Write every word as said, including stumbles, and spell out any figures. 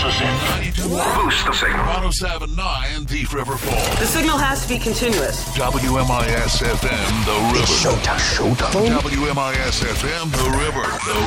us in. Boost the signal. one oh seven point nine Thief River Falls. The signal has to be continuous. W M I S F M, The River. It's showtime. Showtime. W M I S F M, The River. The